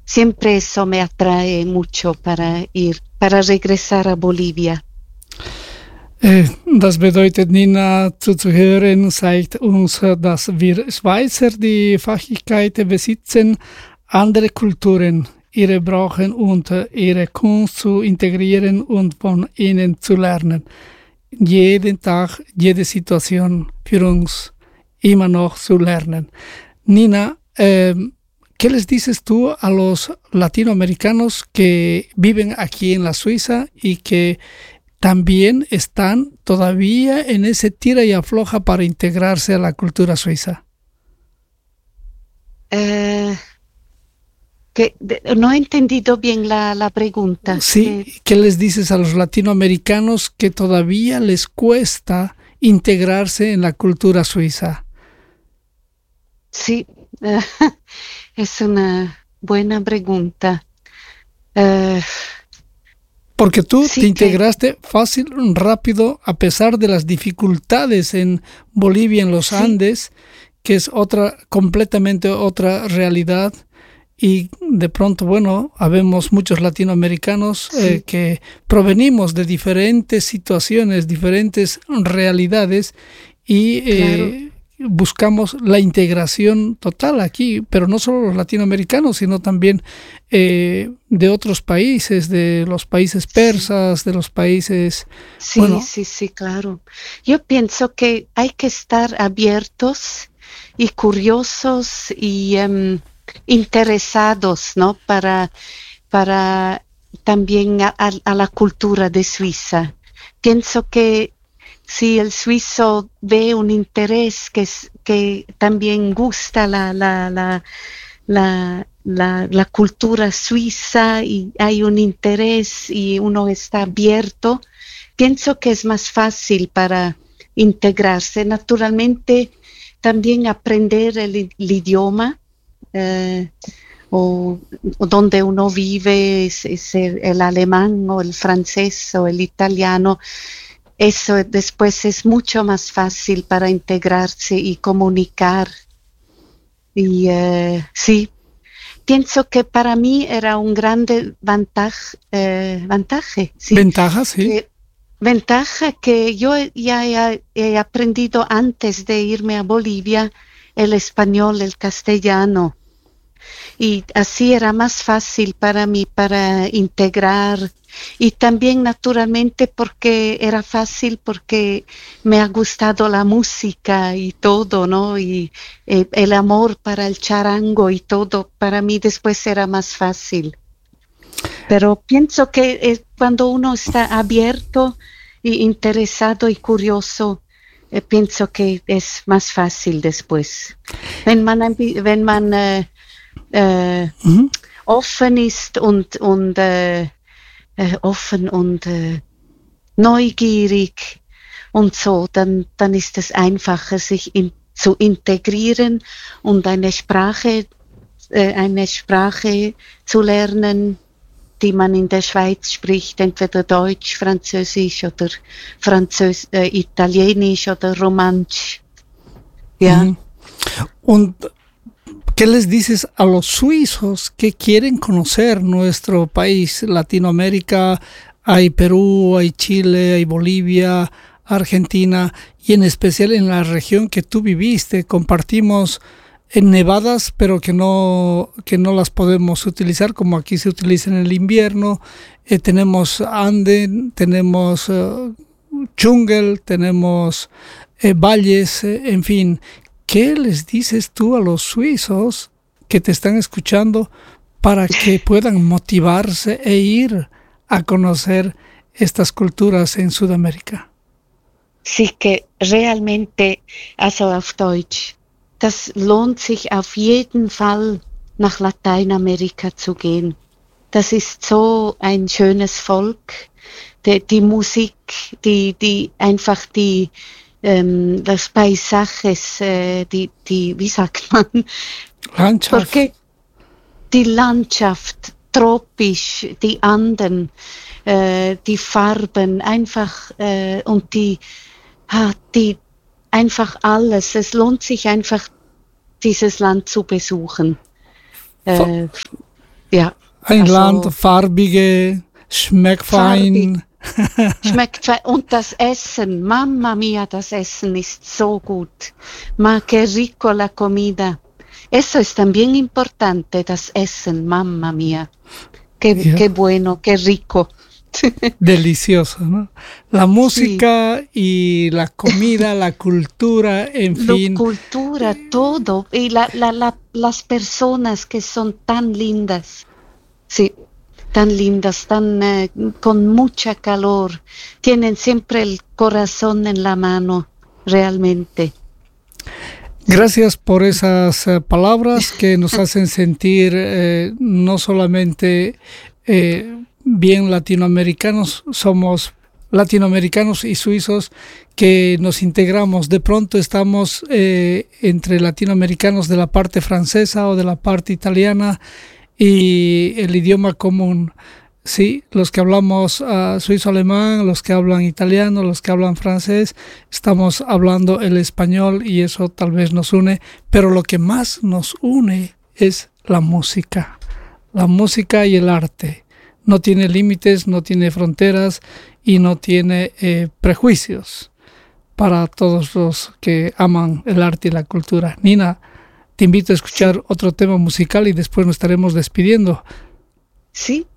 siempre eso me atrae mucho para regresar a Bolivia. Das bedeutet, Nina, zuzuhören zeigt uns, dass wir Schweizer die Fähigkeit besitzen, andere Kulturen, ihre Brauchen und ihre Kunst zu integrieren und von ihnen zu lernen. Jeden Tag, jede Situation für uns immer noch zu lernen. Nina, ¿qué les dices tú a los latinoamericanos que viven aquí en la Suiza y que también están todavía en ese tira y afloja para integrarse a la cultura suiza? No he entendido bien la pregunta. Sí, ¿qué les dices a los latinoamericanos que todavía les cuesta integrarse en la cultura suiza? Sí, es una buena pregunta. Porque tú sí te integraste fácil, rápido, a pesar de las dificultades en Bolivia, en los Andes, que es completamente otra realidad. Y de pronto, bueno, habemos muchos latinoamericanos que provenimos de diferentes situaciones, diferentes realidades y buscamos la integración total aquí, pero no solo los latinoamericanos, sino también de otros países, de los países persas, de los países... Sí, bueno, sí, claro. Yo pienso que hay que estar abiertos y curiosos y interesados, ¿no? Para también a la cultura de Suiza. Pienso que si el suizo ve un interés que también gusta la cultura suiza y hay un interés y uno está abierto, pienso que es más fácil para integrarse. Naturalmente, también aprender el idioma o donde uno vive, es el alemán o el francés o el italiano. Eso después es mucho más fácil para integrarse y comunicar. Y sí, pienso que para mí era un grande ventaja, sí. Ventaja, sí. Ventaja que yo ya he aprendido antes de irme a Bolivia el español, el castellano. Y así era más fácil para mí para integrar y también naturalmente porque era fácil porque me ha gustado la música y todo, ¿no? Y el amor para el charango y todo, para mí después era más fácil. Pero pienso que cuando uno está abierto y interesado y curioso, pienso que es más fácil después. Wenn man offen ist und offen und neugierig und so, dann ist es einfacher, sich zu integrieren und eine Sprache zu lernen, die man in der Schweiz spricht, entweder Deutsch, Französisch oder Italienisch oder Romansch. Ja. Und ¿qué les dices a los suizos que quieren conocer nuestro país, Latinoamérica? Hay Perú, hay Chile, hay Bolivia, Argentina, y en especial en la región que tú viviste. Compartimos en nevadas, pero que no las podemos utilizar como aquí se utiliza en el invierno. Tenemos Ande, tenemos jungle, tenemos valles, en fin. ¿Qué les dices tú a los suizos que te están escuchando para que puedan motivarse e ir a conocer estas culturas en Sudamérica? Sí, que realmente, also auf Deutsch, das lohnt sich auf jeden Fall nach Lateinamerika zu gehen. Das ist so ein schönes Volk, die Musik, die einfach die los paisajes, wie sagt man? Landschaft. Porque die Landschaft, tropisch, die Anden, die Farben, einfach und die einfach alles. Es lohnt sich einfach, dieses Land zu besuchen. Ja. Ein Land, Also farbige, schmeckt farbig, fein. und das Essen, Mamma mia, das Essen ist so gut. Ma que rico la comida. Eso es también importante, das Essen, Mamma mia. Ja, Qué bueno, qué rico. delicioso, ¿no? La Sí, música y la comida, la cultura, en la fin. cultura, todo. Y las personas que son tan lindas. Sí, tan lindas, con mucha calor. Tienen siempre el corazón en la mano, realmente. Sí. Gracias por esas palabras que nos hacen sentir no solamente bien latinoamericanos, somos latinoamericanos y suizos que nos integramos. De pronto estamos entre latinoamericanos de la parte francesa o de la parte italiana y el idioma común. Sí, los que hablamos suizo-alemán, los que hablan italiano, los que hablan francés, estamos hablando el español y eso tal vez nos une, pero lo que más nos une es la música y el arte. No tiene límites, no tiene fronteras y no tiene prejuicios para todos los que aman el arte y la cultura. Nina, te invito a Sí, escuchar otro tema musical y después nos estaremos despidiendo. sí,